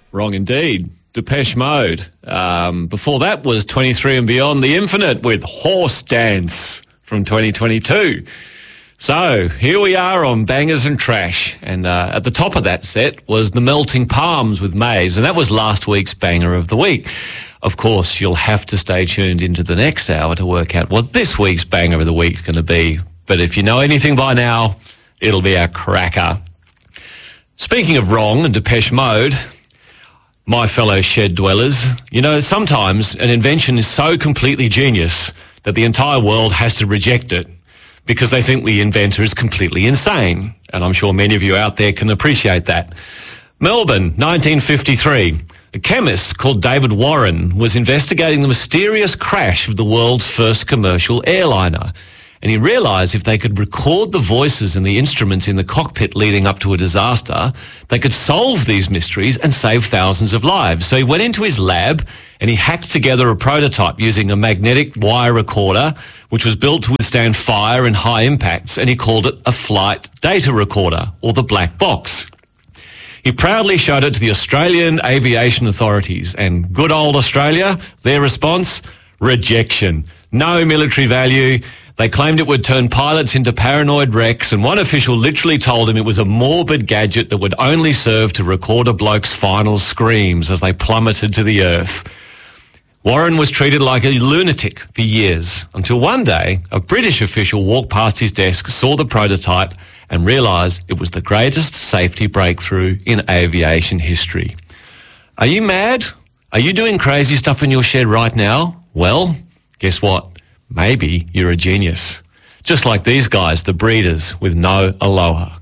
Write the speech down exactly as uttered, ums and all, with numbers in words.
Wrong indeed. Depeche Mode. Um, before that was twenty-three and Beyond the Infinite with Horse Dance from twenty twenty-two. So here we are on Bangers and Trash, and uh, at the top of that set was The Melting Palms with Maze, and that was last week's Banger of the Week. Of course, you'll have to stay tuned into the next hour to work out what this week's Banger of the Week is going to be. But if you know anything by now, it'll be a cracker. Speaking of wrong and Depeche Mode, my fellow shed dwellers, you know, sometimes an invention is so completely genius that the entire world has to reject it because they think the inventor is completely insane. And I'm sure many of you out there can appreciate that. Melbourne, nineteen fifty-three. A chemist called David Warren was investigating the mysterious crash of the world's first commercial airliner. And he realised if they could record the voices and the instruments in the cockpit leading up to a disaster, they could solve these mysteries and save thousands of lives. So he went into his lab and he hacked together a prototype using a magnetic wire recorder, which was built to withstand fire and high impacts, and he called it a flight data recorder, or the black box. He proudly showed it to the Australian aviation authorities, and good old Australia, their response, rejection. No military value. They claimed it would turn pilots into paranoid wrecks, and one official literally told him it was a morbid gadget that would only serve to record a bloke's final screams as they plummeted to the earth. Warren was treated like a lunatic for years, until one day a British official walked past his desk, saw the prototype, and realised it was the greatest safety breakthrough in aviation history. Are you mad? Are you doing crazy stuff in your shed right now? Well, guess what? Maybe you're a genius. Just like these guys, the Breeders, with No Aloha.